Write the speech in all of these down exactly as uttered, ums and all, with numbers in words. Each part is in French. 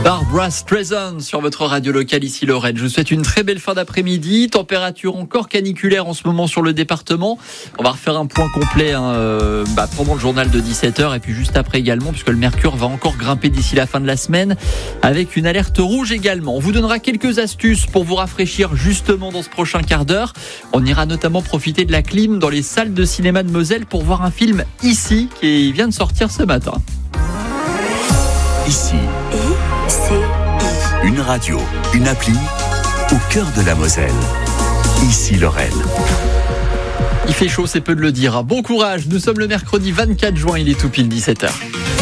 Barbra Streisand sur votre radio locale ici Lorraine. Je vous souhaite une très belle fin d'après-midi. Température encore caniculaire en ce moment sur le département. On va refaire un point complet hein, euh, bah, pendant le journal de dix-sept heures et puis juste après également puisque le mercure va encore grimper d'ici la fin de la semaine avec une alerte rouge également. On vous donnera quelques astuces pour vous rafraîchir justement dans ce prochain quart d'heure. On ira notamment profiter de la clim dans les salles de cinéma de Moselle pour voir un film Ici qui vient de sortir ce matin. Ici. I C I. Une radio, une appli au cœur de la Moselle. Ici Lorraine. Il fait chaud, c'est peu de le dire. Bon courage, nous sommes le mercredi vingt-quatre juin, il est tout pile dix-sept heures.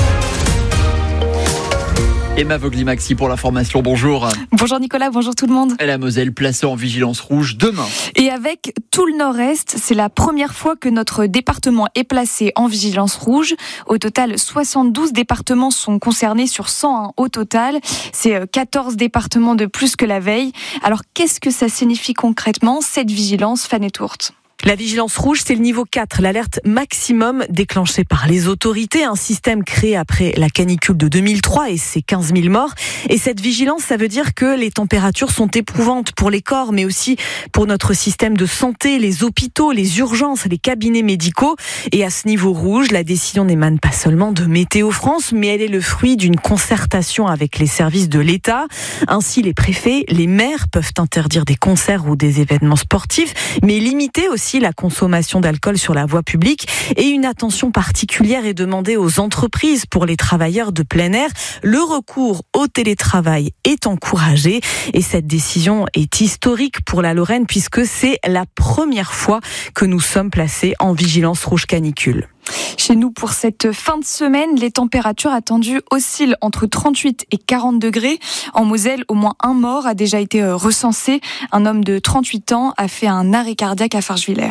Emma Vogli-Maxi pour l'information, bonjour. Bonjour Nicolas, bonjour tout le monde. Et la Moselle placée en vigilance rouge demain. Et avec tout le nord-est, c'est la première fois que notre département est placé en vigilance rouge. Au total, soixante-douze départements sont concernés sur cent un au total. C'est quatorze départements de plus que la veille. Alors qu'est-ce que ça signifie concrètement, cette vigilance, Fanny Tourte ? La vigilance rouge, c'est le niveau quatre, l'alerte maximum déclenchée par les autorités, un système créé après la canicule de deux mille trois et ses quinze mille morts. Et cette vigilance, ça veut dire que les températures sont éprouvantes pour les corps, mais aussi pour notre système de santé, les hôpitaux, les urgences, les cabinets médicaux. Et à ce niveau rouge, la décision n'émane pas seulement de Météo France, mais elle est le fruit d'une concertation avec les services de l'État. Ainsi, les préfets, les maires peuvent interdire des concerts ou des événements sportifs, mais limiter aussi la consommation d'alcool sur la voie publique, et une attention particulière est demandée aux entreprises pour les travailleurs de plein air. Le recours au télétravail est encouragé et cette décision est historique pour la Lorraine puisque c'est la première fois que nous sommes placés en vigilance rouge canicule. Chez nous, pour cette fin de semaine, les températures attendues oscillent entre trente-huit et quarante degrés. En Moselle, au moins un mort a déjà été recensé. Un homme de trente-huit ans a fait un arrêt cardiaque à Fargevillers.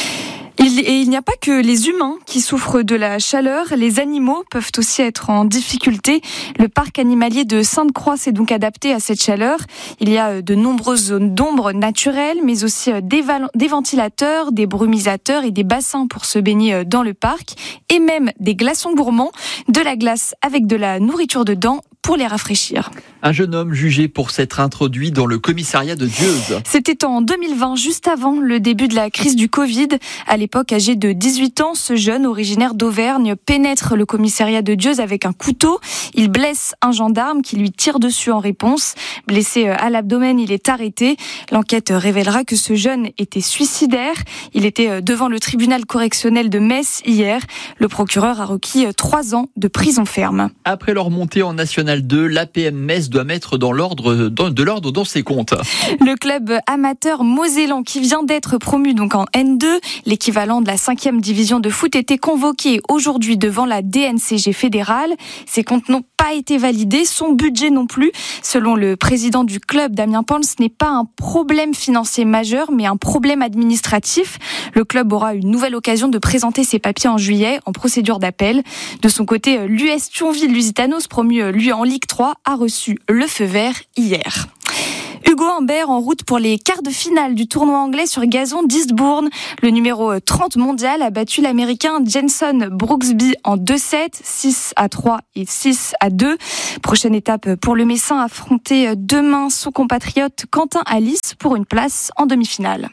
Il, et il n'y a pas que les humains qui souffrent de la chaleur, les animaux peuvent aussi être en difficulté. Le parc animalier de Sainte-Croix s'est donc adapté à cette chaleur. Il y a de nombreuses zones d'ombre naturelles, mais aussi des, val- des ventilateurs, des brumisateurs et des bassins pour se baigner dans le parc, et même des glaçons gourmands, de la glace avec de la nourriture dedans pour les rafraîchir. Un jeune homme jugé pour s'être introduit dans le commissariat de Dieuze. C'était en deux mille vingt, juste avant le début de la crise du Covid. À l'époque, âgé de dix-huit ans, ce jeune originaire d'Auvergne pénètre le commissariat de Dieuze avec un couteau. Il blesse un gendarme qui lui tire dessus en réponse. Blessé à l'abdomen, il est arrêté. L'enquête révélera que ce jeune était suicidaire. Il était devant le tribunal correctionnel de Metz hier. Le procureur a requis trois ans de prison ferme. Après leur montée en National deux, l'A P M Metz doit mettre dans l'ordre, dans, de l'ordre dans ses comptes. Le club amateur mosellan qui vient d'être promu donc en N deux, l'équivalent de la cinquième division de foot, était convoqué aujourd'hui devant la D N C G fédérale. Ses comptes n'ont pas été validés, son budget non plus. Selon le président du club, Damien Pan, ce n'est pas un problème financier majeur, mais un problème administratif. Le club aura une nouvelle occasion de présenter ses papiers en juillet en procédure d'appel. De son côté, l'U S Thionville-Lusitanos, promu lui en Ligue trois, a reçu le feu vert hier. Hugo Humbert en route pour les quarts de finale du tournoi anglais sur gazon d'Eastbourne. Le numéro trente mondial a battu l'américain Jenson Brooksby en deux sets, six à trois et six à deux. Prochaine étape pour le Messin, affronter demain son compatriote Quentin Alice pour une place en demi-finale.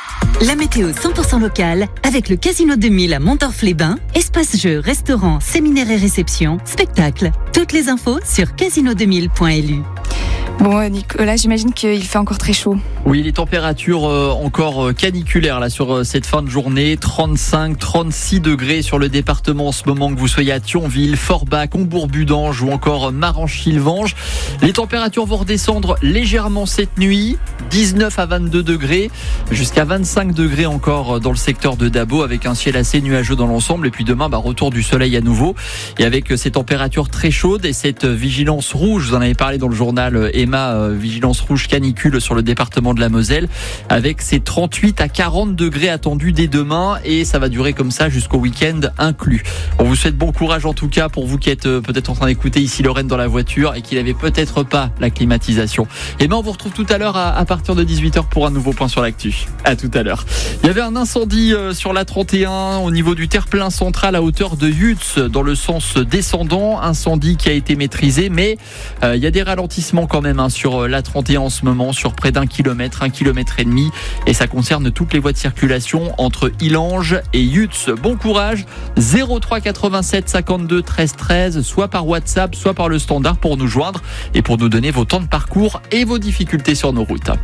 La météo cent pour cent locale avec le Casino deux mille à Montorf-les-Bains. Espace jeux, restaurants, séminaires et réceptions, spectacles. Toutes les infos sur casino deux mille point l u. Bon, Nicolas, j'imagine qu'il fait encore très chaud. Oui, les températures euh, encore caniculaires là sur euh, cette fin de journée. trente-cinq, trente-six degrés sur le département en ce moment, que vous soyez à Thionville, Forbach, Combourg-Budange ou encore Marange-Sylvange. Les températures vont redescendre légèrement cette nuit. dix-neuf à vingt-deux degrés, jusqu'à vingt-cinq degrés encore dans le secteur de Dabo, avec un ciel assez nuageux dans l'ensemble. Et puis demain, bah, retour du soleil à nouveau. Et avec ces températures très chaudes et cette vigilance rouge, vous en avez parlé dans le journal Emma, vigilance rouge canicule sur le département département de la Moselle, avec ses trente-huit à quarante degrés attendus dès demain, et ça va durer comme ça jusqu'au week-end inclus. On vous souhaite bon courage en tout cas pour vous qui êtes peut-être en train d'écouter ici Lorraine dans la voiture et qui n'avait peut-être pas la climatisation. Et ben on vous retrouve tout à l'heure à, à partir de dix-huit heures pour un nouveau point sur l'actu. À tout à l'heure. Il y avait un incendie sur la trente et un au niveau du terre-plein central à hauteur de Yutz dans le sens descendant. Incendie qui a été maîtrisé, mais euh, il y a des ralentissements quand même hein, sur la trente et un en ce moment, sur près d'un kilomètre, un kilomètre et demi, et ça concerne toutes les voies de circulation entre Illange et Yutz. Bon courage. zéro trois quatre-vingt-sept cinquante-deux treize treize, soit par WhatsApp, soit par le standard pour nous joindre et pour nous donner vos temps de parcours et vos difficultés sur nos routes.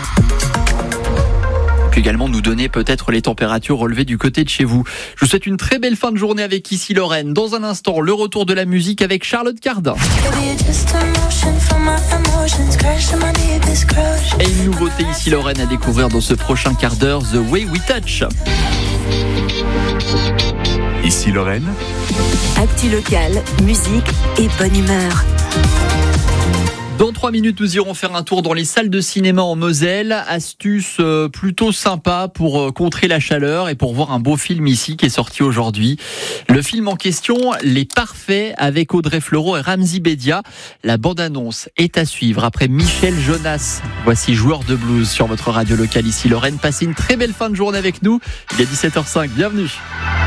Puis également nous donner peut-être les températures relevées du côté de chez vous. Je vous souhaite une très belle fin de journée avec ici Lorraine. Dans un instant, le retour de la musique avec Charlotte Cardin. Et une nouveauté ici Lorraine à découvrir dans ce prochain quart d'heure, The Way We Touch. Ici Lorraine. Actu local, musique et bonne humeur. Dans trois minutes, nous irons faire un tour dans les salles de cinéma en Moselle. Astuce euh, plutôt sympa pour euh, contrer la chaleur et pour voir un beau film ici qui est sorti aujourd'hui. Le film en question, Les Parfaits, avec Audrey Fleurot et Ramzy Bedia. La bande-annonce est à suivre après Michel Jonas. Voici Joueur de blues sur votre radio locale ici Lorraine. Passez une très belle fin de journée avec nous. Il est dix-sept heures cinq, bienvenue.